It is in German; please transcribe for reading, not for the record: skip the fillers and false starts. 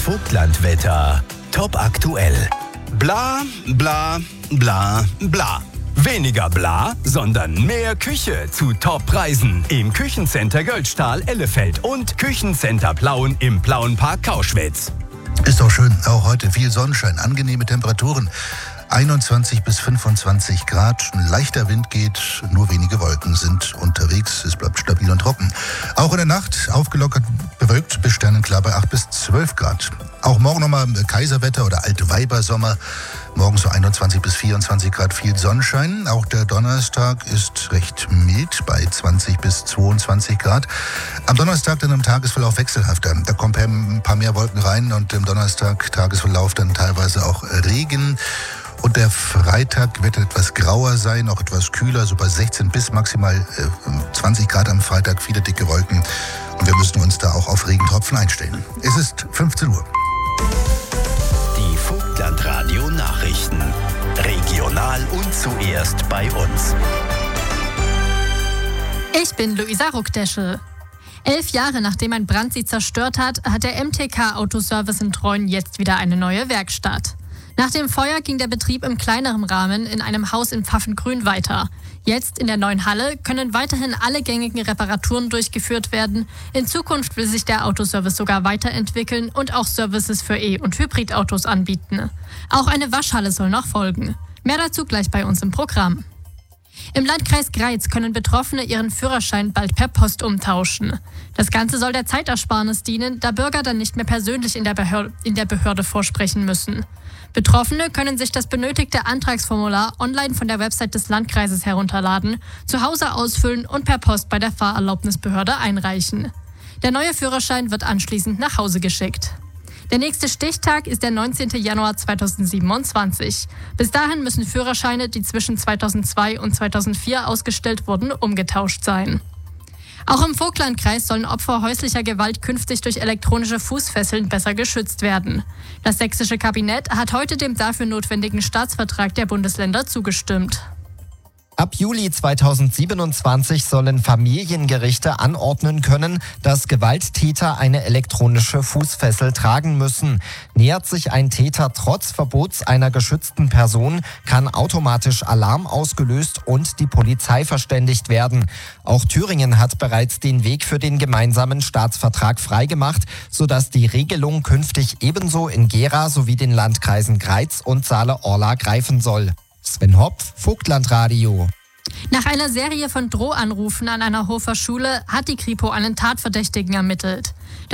Vogtlandwetter. Top aktuell. Bla, bla, bla, bla. Weniger bla, sondern mehr Küche zu Top-Preisen. Im Küchencenter Göldstahl, Ellefeld und Küchencenter Plauen im Plauenpark Kauschwitz. Ist doch schön, auch heute viel Sonnenschein, angenehme Temperaturen. 21 bis 25 Grad, ein leichter Wind geht, nur wenige Wolken sind unterwegs, es bleibt stabil und trocken. Auch in der Nacht aufgelockert, bewölkt bis sternenklar bei 8 bis 12 Grad. Auch morgen nochmal Kaiserwetter oder Altweibersommer. Morgen so 21 bis 24 Grad, viel Sonnenschein. Auch der Donnerstag ist recht mild bei 20 bis 22 Grad. Am Donnerstag dann im Tagesverlauf wechselhafter. Da kommen ein paar mehr Wolken rein und im Donnerstag Tagesverlauf dann teilweise auch Regen. Und der Freitag wird etwas grauer sein, auch etwas kühler, so bei 16 bis maximal 20 Grad am Freitag, viele dicke Wolken. Und wir müssen uns da auch auf Regentropfen einstellen. Es ist 15 Uhr. Die Vogtlandradio Nachrichten. Regional und zuerst bei uns. Ich bin Luisa Ruckdeschel. 11 Jahre nachdem ein Brand sie zerstört hat, hat der MTK Autoservice in Treuen jetzt wieder eine neue Werkstatt. Nach dem Feuer ging der Betrieb im kleineren Rahmen in einem Haus in Pfaffengrün weiter. Jetzt in der neuen Halle können weiterhin alle gängigen Reparaturen durchgeführt werden. In Zukunft will sich der Autoservice sogar weiterentwickeln und auch Services für E- und Hybridautos anbieten. Auch eine Waschhalle soll noch folgen. Mehr dazu gleich bei uns im Programm. Im Landkreis Greiz können Betroffene ihren Führerschein bald per Post umtauschen. Das Ganze soll der Zeitersparnis dienen, da Bürger dann nicht mehr persönlich in der Behörde vorsprechen müssen. Betroffene können sich das benötigte Antragsformular online von der Website des Landkreises herunterladen, zu Hause ausfüllen und per Post bei der Fahrerlaubnisbehörde einreichen. Der neue Führerschein wird anschließend nach Hause geschickt. Der nächste Stichtag ist der 19. Januar 2027. Bis dahin müssen Führerscheine, die zwischen 2002 und 2004 ausgestellt wurden, umgetauscht sein. Auch im Vogtlandkreis sollen Opfer häuslicher Gewalt künftig durch elektronische Fußfesseln besser geschützt werden. Das sächsische Kabinett hat heute dem dafür notwendigen Staatsvertrag der Bundesländer zugestimmt. Ab Juli 2027 sollen Familiengerichte anordnen können, dass Gewalttäter eine elektronische Fußfessel tragen müssen. Nähert sich ein Täter trotz Verbots einer geschützten Person, kann automatisch Alarm ausgelöst und die Polizei verständigt werden. Auch Thüringen hat bereits den Weg für den gemeinsamen Staatsvertrag freigemacht, sodass die Regelung künftig ebenso in Gera sowie den Landkreisen Greiz und Saale-Orla greifen soll. Sven Hopf, Vogtlandradio. Nach einer Serie von Drohanrufen an einer Hofer Schule hat die Kripo einen Tatverdächtigen ermittelt.